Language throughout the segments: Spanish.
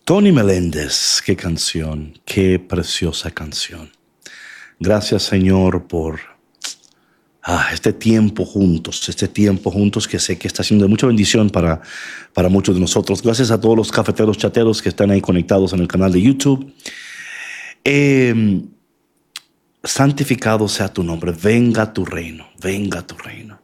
Tony Meléndez, qué canción, qué preciosa canción. Gracias, Señor, por este tiempo juntos que sé que está siendo de mucha bendición para muchos de nosotros. Gracias a todos los cafeteros chateros que están ahí conectados en el canal de YouTube. Santificado sea tu nombre, venga tu reino, venga tu reino.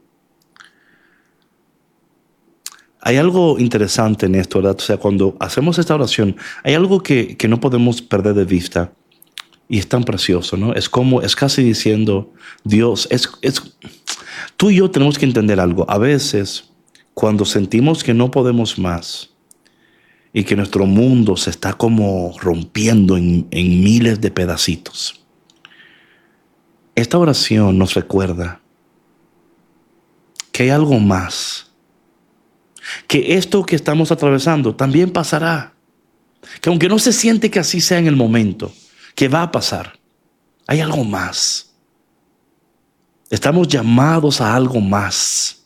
Hay algo interesante en esto, ¿verdad? O sea, cuando hacemos esta oración, hay algo que no podemos perder de vista y es tan precioso, ¿no? Es casi diciendo, Dios, tú y yo tenemos que entender algo. A veces, cuando sentimos que no podemos más y que nuestro mundo se está como rompiendo en miles de pedacitos, esta oración nos recuerda que hay algo más. Que esto que estamos atravesando también pasará. Que aunque no se siente que así sea en el momento, que va a pasar, hay algo más. Estamos llamados a algo más.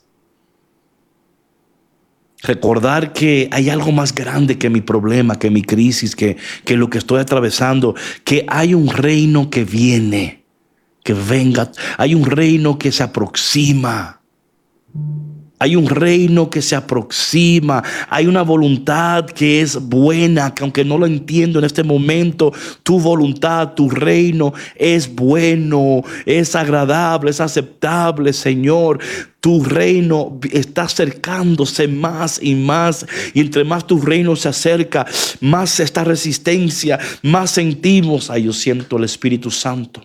Recordar que hay algo más grande que mi problema, que mi crisis, que lo que estoy atravesando. Que hay un reino que viene, que venga. Hay un reino que se aproxima. Hay un reino que se aproxima, hay una voluntad que es buena, que aunque no lo entiendo en este momento, tu voluntad, tu reino es bueno, es agradable, es aceptable, Señor. Tu reino está acercándose más y más, y entre más tu reino se acerca, más esta resistencia, más sentimos, yo siento el Espíritu Santo.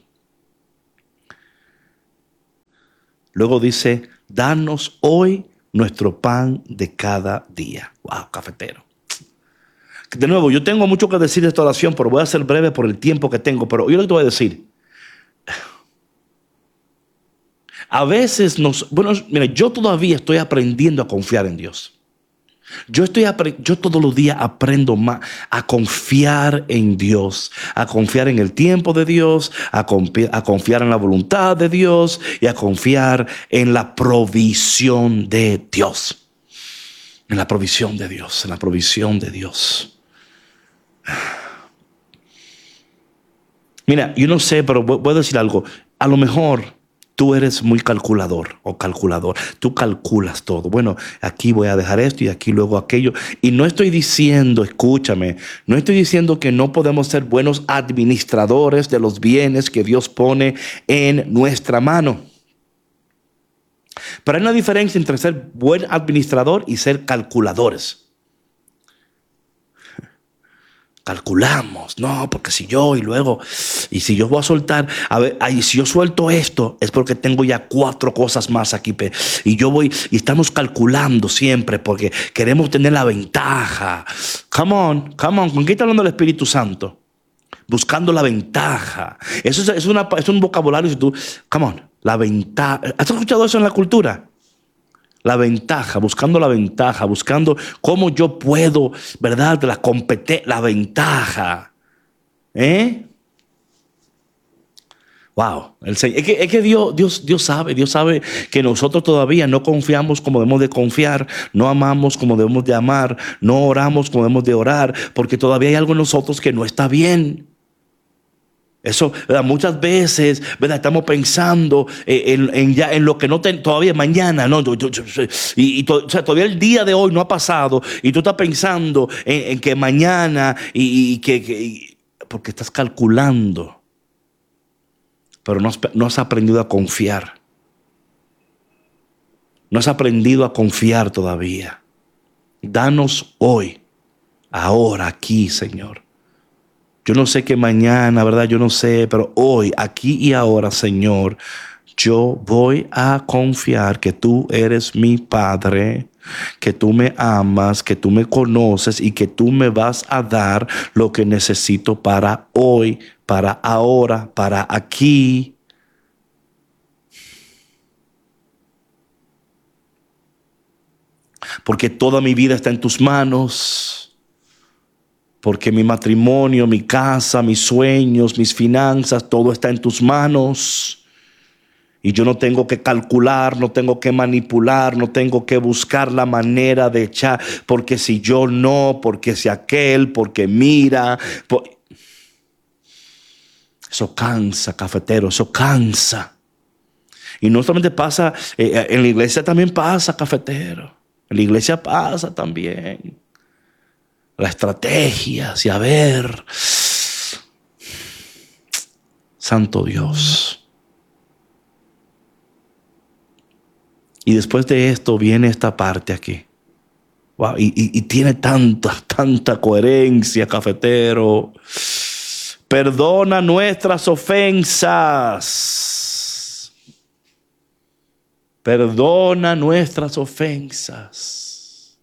Luego dice, danos hoy nuestro pan de cada día. Wow, cafetero. De nuevo, yo tengo mucho que decir de esta oración, pero voy a ser breve por el tiempo que tengo. Pero yo lo que te voy a decir. A veces mira, yo todavía estoy aprendiendo a confiar en Dios. Yo todos los días aprendo más a confiar en Dios, a confiar en el tiempo de Dios, a confiar en la voluntad de Dios y a confiar en la provisión de Dios. En la provisión de Dios, en la provisión de Dios. Mira, yo no sé, pero voy a decir algo. A lo mejor tú eres muy calculador o calculador. Tú calculas todo. Bueno, aquí voy a dejar esto y aquí luego aquello. Y no estoy diciendo, escúchame, no estoy diciendo que no podemos ser buenos administradores de los bienes que Dios pone en nuestra mano. Pero hay una diferencia entre ser buen administrador y ser calculadores. Calculamos, no, porque si yo y si yo voy a soltar, a ver, si yo suelto esto, es porque tengo ya 4 cosas más aquí, y y estamos calculando siempre porque queremos tener la ventaja. Come on, ¿con quién está hablando el Espíritu Santo? Buscando la ventaja. Eso es un vocabulario, si tú, come on, la ventaja. ¿Has escuchado eso en la cultura? La ventaja, buscando cómo yo puedo, ¿verdad? La ventaja. Wow. Es que Dios sabe que nosotros todavía no confiamos como debemos de confiar, no amamos como debemos de amar, no oramos como debemos de orar, porque todavía hay algo en nosotros que no está bien. Eso, ¿verdad? Muchas veces, ¿verdad? Estamos pensando en lo que no todavía mañana, ¿no? O sea, todavía el día de hoy no ha pasado y tú estás pensando en que mañana porque estás calculando, pero no has aprendido a confiar. No has aprendido a confiar todavía. Danos hoy, ahora, aquí, Señor. Yo no sé qué mañana, ¿verdad? Yo no sé, pero hoy, aquí y ahora, Señor, yo voy a confiar que tú eres mi Padre, que tú me amas, que tú me conoces y que tú me vas a dar lo que necesito para hoy, para ahora, para aquí. Porque toda mi vida está en tus manos. Porque mi matrimonio, mi casa, mis sueños, mis finanzas, todo está en tus manos. Y yo no tengo que calcular, no tengo que manipular, no tengo que buscar la manera de echar, porque si yo no, porque si aquel, porque mira. Eso cansa, cafetero, eso cansa. Y no solamente pasa, en la iglesia también pasa, cafetero. En la iglesia pasa también. La estrategia, y a ver, santo Dios. Y después de esto viene esta parte aquí. Wow, y tiene tanta coherencia, cafetero. Perdona nuestras ofensas. Perdona nuestras ofensas.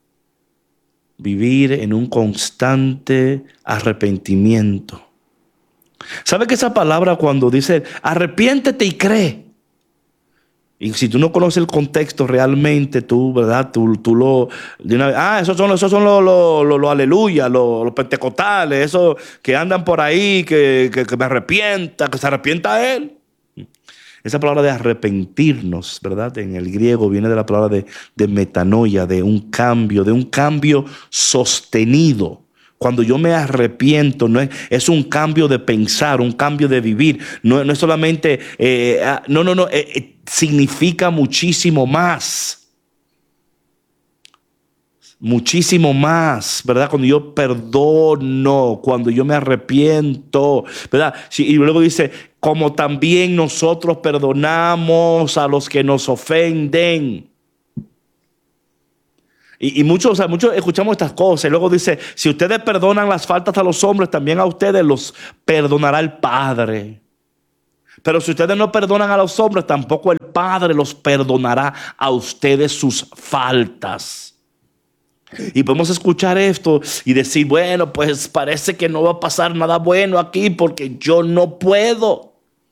Vivir en un constante arrepentimiento. ¿Sabe que esa palabra cuando dice arrepiéntete y cree? Y si tú no conoces el contexto realmente, tú, ¿verdad? Tú lo... De una vez, esos son los aleluya, los pentecostales, esos que andan por ahí, que me arrepienta, que se arrepienta él. Esa palabra de arrepentirnos, ¿verdad? En el griego viene de la palabra de metanoia, de un cambio sostenido. Cuando yo me arrepiento, es un cambio de pensar, un cambio de vivir. No es solamente, significa muchísimo más. Muchísimo más, ¿verdad? Cuando yo perdono, cuando yo me arrepiento, ¿verdad? Sí, y luego dice, como también nosotros perdonamos a los que nos ofenden. Y muchos escuchamos estas cosas. Y luego dice, si ustedes perdonan las faltas a los hombres, también a ustedes los perdonará el Padre. Pero si ustedes no perdonan a los hombres, tampoco el Padre los perdonará a ustedes sus faltas. Y podemos escuchar esto y decir, bueno, pues parece que no va a pasar nada bueno aquí porque yo no puedo.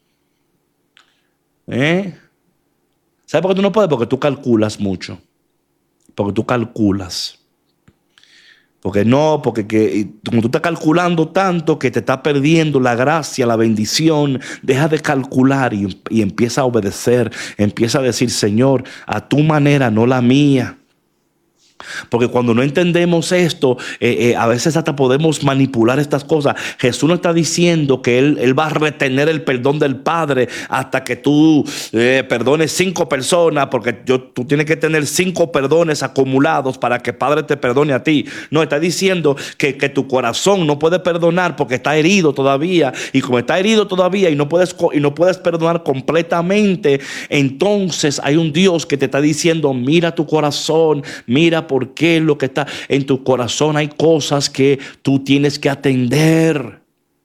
¿Sabes por qué tú no puedes? Porque tú calculas mucho. Porque tú calculas. Porque como tú estás calculando tanto que te estás perdiendo la gracia, la bendición, deja de calcular y empieza a obedecer. Empieza a decir, Señor, a tu manera, no la mía. Porque cuando no entendemos esto, a veces hasta podemos manipular estas cosas. Jesús no está diciendo que Él va a retener el perdón del Padre hasta que tú perdones 5 personas, porque tú tienes que tener 5 perdones acumulados para que el Padre te perdone a ti. No, está diciendo que tu corazón no puede perdonar porque está herido todavía. Y como está herido todavía y no puedes perdonar completamente, entonces hay un Dios que te está diciendo, mira tu corazón, mira por qué lo que está en tu corazón. Hay cosas que tú tienes que atender.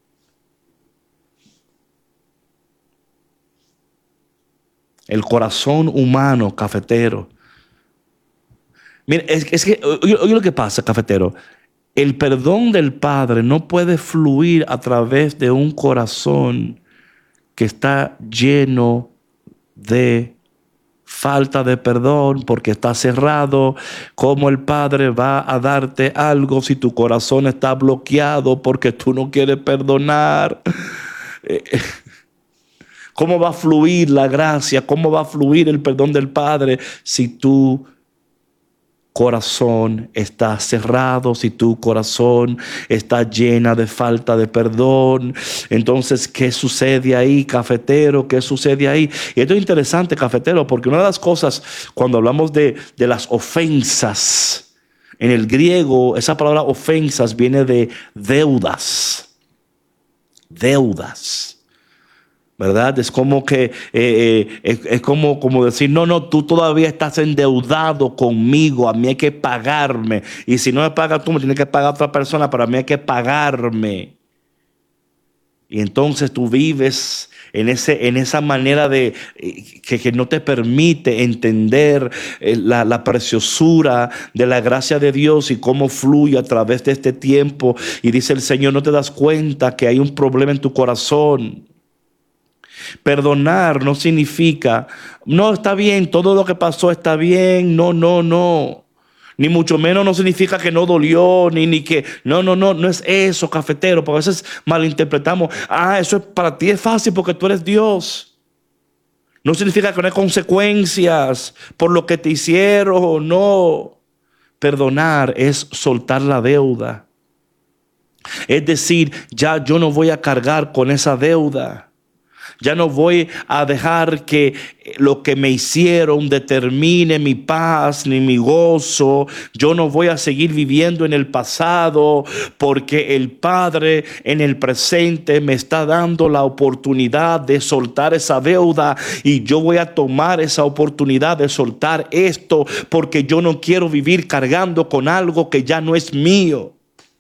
El corazón humano, cafetero. Mira, es que, oye lo que pasa, cafetero. El perdón del Padre no puede fluir a través de un corazón que está lleno de falta de perdón, porque está cerrado. ¿Cómo el Padre va a darte algo si tu corazón está bloqueado porque tú no quieres perdonar? ¿Cómo va a fluir la gracia? ¿Cómo va a fluir el perdón del Padre si tu corazón está cerrado, si tu corazón está llena de falta de perdón? Entonces, ¿qué sucede ahí, cafetero? ¿Qué sucede ahí? Y esto es interesante, cafetero, porque una de las cosas cuando hablamos de las ofensas, en el griego, esa palabra ofensas viene de deudas. Deudas. ¿Verdad? Es como que es como decir, no, tú todavía estás endeudado conmigo, a mí hay que pagarme. Y si no me pagas tú, me tienes que pagar otra persona, pero a mí hay que pagarme. Y entonces tú vives en esa manera de que no te permite entender la preciosura de la gracia de Dios y cómo fluye a través de este tiempo. Y dice el Señor, no te das cuenta que hay un problema en tu corazón. Perdonar no significa, no, está bien, todo lo que pasó está bien, no. Ni mucho menos no significa que no dolió, ni que, no es eso, cafetero, porque a veces malinterpretamos, eso es, para ti es fácil porque tú eres Dios. No significa que no hay consecuencias por lo que te hicieron, no. Perdonar es soltar la deuda. Es decir, ya yo no voy a cargar con esa deuda. Ya no voy a dejar que lo que me hicieron determine mi paz ni mi gozo. Yo no voy a seguir viviendo en el pasado, porque el Padre en el presente me está dando la oportunidad de soltar esa deuda, y yo voy a tomar esa oportunidad de soltar esto, porque yo no quiero vivir cargando con algo que ya no es mío.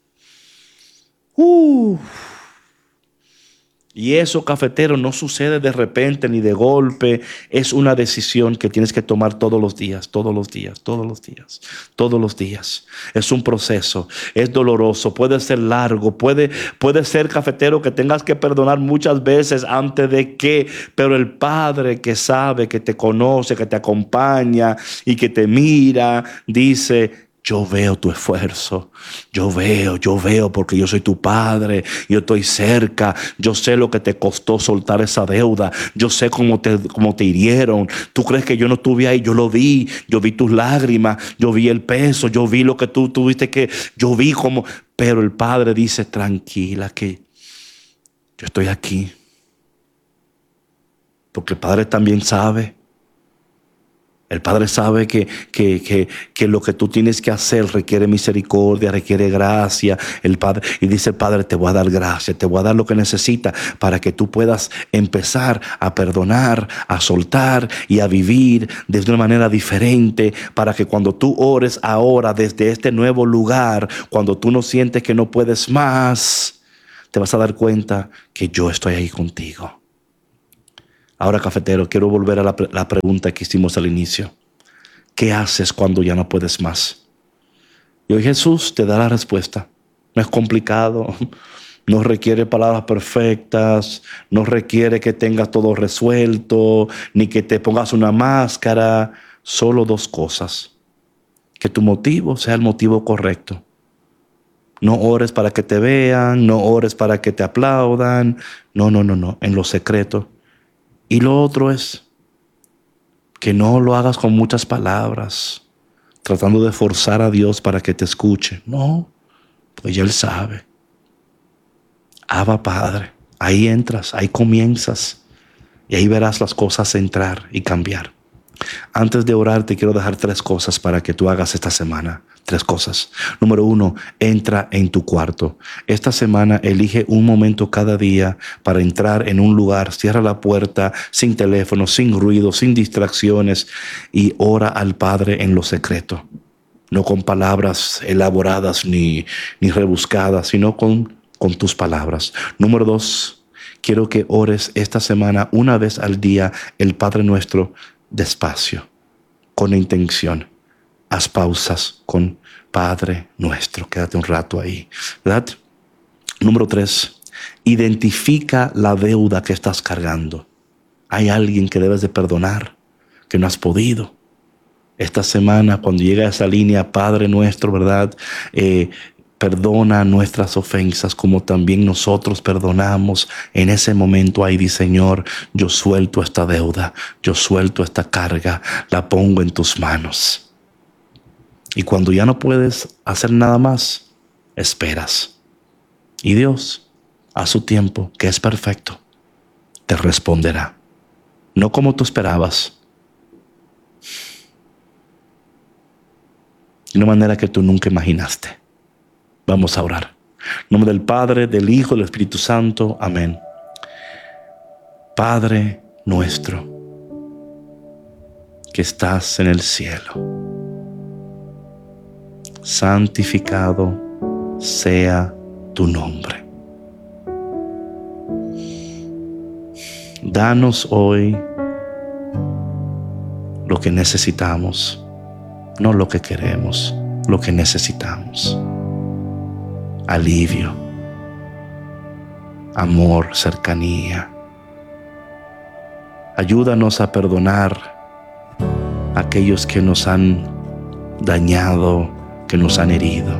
Y eso, cafetero, no sucede de repente ni de golpe. Es una decisión que tienes que tomar todos los días, todos los días, todos los días, todos los días. Es un proceso, es doloroso, puede ser largo, puede ser, cafetero, que tengas que perdonar muchas veces antes de que, pero el Padre que sabe, que te conoce, que te acompaña y que te mira, dice: yo veo tu esfuerzo, yo veo porque yo soy tu Padre, yo estoy cerca, yo sé lo que te costó soltar esa deuda, yo sé cómo te hirieron. Tú crees que yo no estuve ahí, yo lo vi, yo vi tus lágrimas, yo vi el peso, yo vi lo que tú tuviste que, yo vi cómo, pero el Padre dice: tranquila, que yo estoy aquí, porque el Padre también sabe. El Padre sabe que lo que tú tienes que hacer requiere misericordia, requiere gracia. El Padre, y dice el Padre: te voy a dar gracia, te voy a dar lo que necesitas para que tú puedas empezar a perdonar, a soltar y a vivir de una manera diferente, para que cuando tú ores ahora desde este nuevo lugar, cuando tú no sientes que no puedes más, te vas a dar cuenta que yo estoy ahí contigo. Ahora, cafetero, quiero volver a la pregunta que hicimos al inicio. ¿Qué haces cuando ya no puedes más? Y hoy Jesús te da la respuesta. No es complicado, no requiere palabras perfectas, no requiere que tengas todo resuelto, ni que te pongas una máscara. Solo dos cosas: que tu motivo sea el motivo correcto. No ores para que te vean, no ores para que te aplaudan. No, en lo secreto. Y lo otro es que no lo hagas con muchas palabras, tratando de forzar a Dios para que te escuche. No, pues ya Él sabe. Abba Padre, ahí entras, ahí comienzas, y ahí verás las cosas entrar y cambiar. Antes de orar, te quiero dejar 3 cosas para que tú hagas esta semana. 3 cosas. Número 1, entra en tu cuarto. Esta semana elige un momento cada día para entrar en un lugar. Cierra la puerta, sin teléfono, sin ruido, sin distracciones, y ora al Padre en lo secreto. No con palabras elaboradas ni rebuscadas, sino con tus palabras. Número 2, quiero que ores esta semana una vez al día el Padre Nuestro despacio, con intención. Haz pausas con Padre Nuestro. Quédate un rato ahí, ¿verdad? Número 3, identifica la deuda que estás cargando. Hay alguien que debes de perdonar, que no has podido. Esta semana, cuando llega a esa línea, Padre Nuestro, ¿verdad? Perdona nuestras ofensas como también nosotros perdonamos. En ese momento ahí di: Señor, yo suelto esta deuda, yo suelto esta carga, la pongo en tus manos. Y cuando ya no puedes hacer nada más, esperas. Y Dios, a su tiempo, que es perfecto, te responderá. No como tú esperabas, de una manera que tú nunca imaginaste. Vamos a orar. En nombre del Padre, del Hijo, del Espíritu Santo. Amén. Padre nuestro, que estás en el cielo, santificado sea tu nombre. Danos hoy lo que necesitamos, no lo que queremos, lo que necesitamos. Alivio, amor, cercanía. Ayúdanos a perdonar a aquellos que nos han dañado, que nos han herido.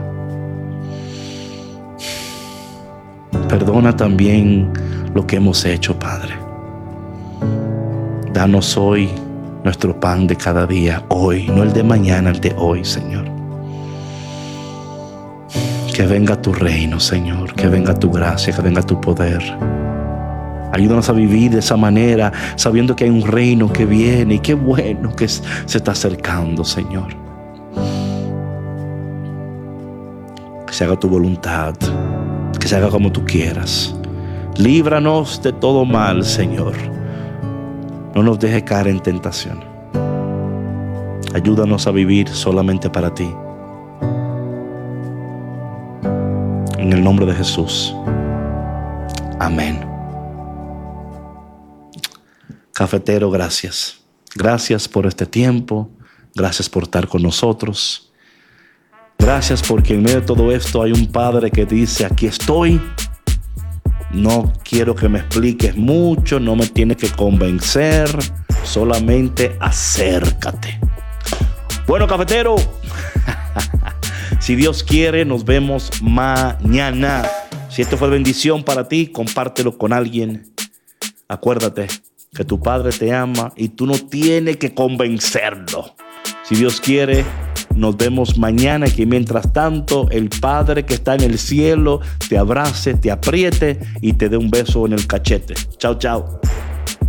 Perdona también lo que hemos hecho, Padre. Danos hoy nuestro pan de cada día, hoy, no el de mañana, el de hoy, Señor. Que venga tu reino, Señor, que venga tu gracia, que venga tu poder. Ayúdanos a vivir de esa manera, sabiendo que hay un reino que viene y qué bueno que se está acercando, Señor. Que se haga tu voluntad, que se haga como tú quieras. Líbranos de todo mal, Señor. No nos dejes caer en tentación. Ayúdanos a vivir solamente para ti. En el nombre de Jesús. Amén. Cafetero, gracias. Gracias por este tiempo. Gracias por estar con nosotros. Gracias porque en medio de todo esto hay un Padre que dice: aquí estoy. No quiero que me expliques mucho, no me tienes que convencer, solamente acércate. Bueno, cafetero, si Dios quiere, nos vemos mañana. Si esto fue bendición para ti, compártelo con alguien. Acuérdate que tu Padre te ama y tú no tienes que convencerlo. Si Dios quiere, nos vemos mañana, y que mientras tanto el Padre que está en el cielo te abrace, te apriete y te dé un beso en el cachete. Chao, chao.